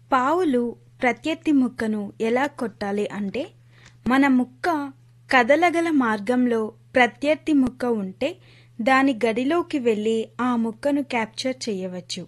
పావులు ప్రత్యర్థి ముక్కను ఎలా కొట్టాలి అంటే, మన ముక్క కదలగల మార్గంలో ప్రత్యర్థి ముక్క ఉంటే దాని గడిలోకి వెళ్ళి ఆ ముక్కను క్యాప్చర్ చేయవచ్చు.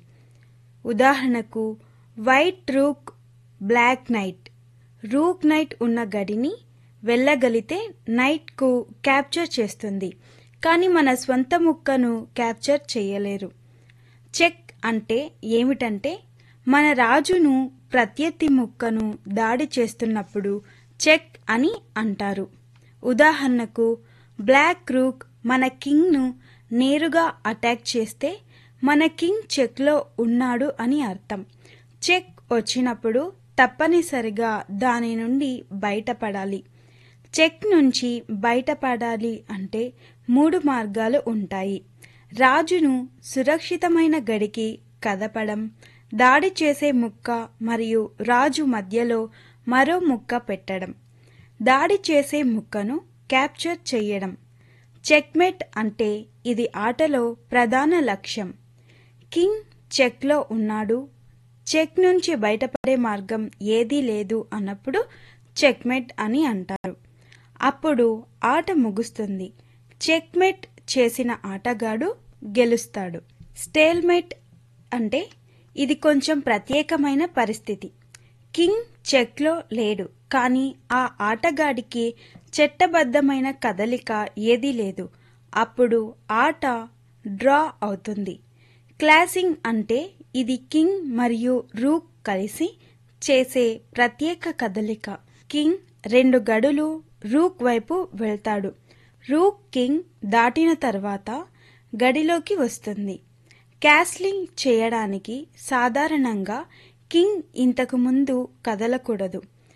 ఉదాహరణకు white rook, black night. Rook night ఉన్న గడిని వెళ్ళగలిగితే నైట్కు క్యాప్చర్ చేస్తుంది, కానీ మన స్వంత ముక్కను క్యాప్చర్ చేయలేరు. చెక్ అంటే ఏమిటంటే, మన రాజును ప్రత్యర్థి ముక్కను దాడి చేస్తున్నప్పుడు చెక్ అని అంటారు. ఉదాహరణకు బ్లాక్ రూక్ మన కింగ్ను నేరుగా అటాక్ చేస్తే మన కింగ్ చెక్లో ఉన్నాడు అని అర్థం. చెక్ వచ్చినప్పుడు తప్పనిసరిగా దాని నుండి బయటపడాలి. చెక్ నుంచి బయటపడాలి అంటే 3 మార్గాలు ఉంటాయి. రాజును సురక్షితమైన గడికి కదపడం, దాడి చేసే ముక్క మరియు రాజు మధ్యలో మరో ముక్క పెట్టడం, దాడి చేసే ముక్కను క్యాప్చర్ చేయడం. చెక్మేట్ అంటే ఇది ఆటలో ప్రధాన లక్ష్యం. కింగ్ చెక్లో ఉన్నాడు, చెక్ నుంచి బయటపడే మార్గం ఏదీ లేదు అన్నప్పుడు చెక్మేట్ అని అంటారు. అప్పుడు ఆట ముగుస్తుంది. చెక్మేట్ చేసిన ఆటగాడు గెలుస్తాడు. స్టేల్మేట్ అంటే ఇది కొంచెం ప్రత్యేకమైన పరిస్థితి. కింగ్ చెక్లో లేడు, కానీ ఆ ఆటగాడికి చట్టబద్ధమైన కదలిక ఏదీ లేదు. అప్పుడు ఆట డ్రా అవుతుంది. క్లాసింగ్ అంటే ఇది కింగ్ మరియు రూక్ కలిసి చేసే ప్రత్యేక కదలిక. కింగ్ 2 గడులు రూక్ వైపు వెళ్తాడు. రూక్ కింగ్ దాటిన తర్వాత గడిలోకి వస్తుంది. క్యాస్లింగ్ చేయడానికి సాధారణంగా కింగ్ ఇంతకు ముందు కదలకూడదు.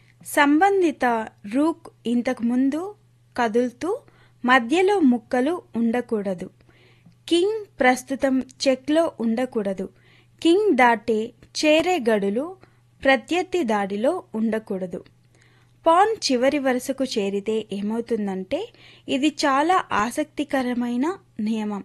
సంబంధిత రూక్ ఇంతకు ముందు కదులుతూ మధ్యలో ముక్కలు ఉండకూడదు. కింగ్ ప్రస్తుతం చెక్లో ఉండకూడదు. కింగ్ దాటే చేరే గడులు ప్రత్యర్థి దాడిలో ఉండకూడదు. పాన్ చివరి వరుసకు చేరితే ఏమవుతుందంటే, ఇది చాలా ఆసక్తికరమైన నియమం.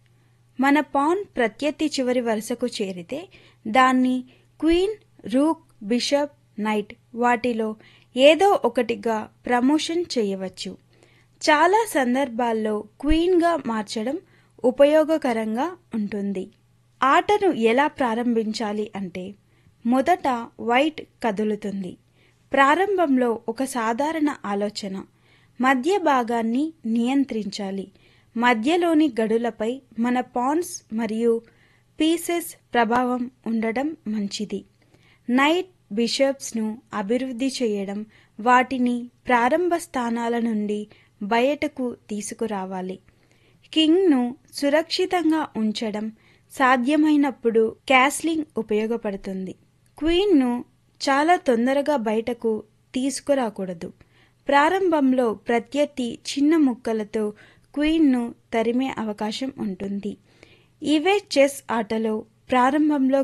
మన పాన్ ప్రత్యర్థి చివరి వరుసకు చేరితే దాన్ని క్వీన్, రూక్, బిషప్, నైట్ వాటిలో ఏదో ఒకటిగా ప్రమోషన్ చేయవచ్చు. చాలా సందర్భాల్లో క్వీన్గా మార్చడం ఉపయోగకరంగా ఉంటుంది. ఆటను ఎలా ప్రారంభించాలి అంటే, మొదట వైట్ కదులుతుంది. ప్రారంభంలో ఒక సాధారణ ఆలోచన, మధ్య భాగాన్ని నియంత్రించాలి. మధ్యలోని గడులపై మన పాన్స్ మరియు పీసెస్ ప్రభావం ఉండడం మంచిది. నైట్, బిషప్స్ను అభివృద్ధి చేయడం, వాటిని ప్రారంభ స్థానాల నుండి బయటకు తీసుకురావాలి. కింగ్ను సురక్షితంగా ఉంచడం సాధ్యమైనప్పుడు క్యాస్లింగ్ ఉపయోగపడుతుంది. క్వీన్ను చాలా తొందరగా బయటకు తీసుకురాకూడదు. ప్రారంభంలో ప్రత్యర్థి చిన్న ముక్కలతో క్వీన్ను తరిమే అవకాశం ఉంటుంది. ఇవే చెస్ ఆటలో ప్రారంభంలో